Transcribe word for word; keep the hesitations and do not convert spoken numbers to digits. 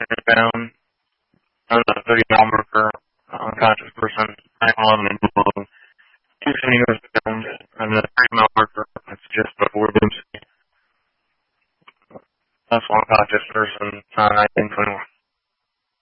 down. I was a thirty mile marker, unconscious person, nine eleven and below. Two centimeters down, and the thirty mile marker, that's just before Boomsby. That's one unconscious person, uh, nineteen twenty-one.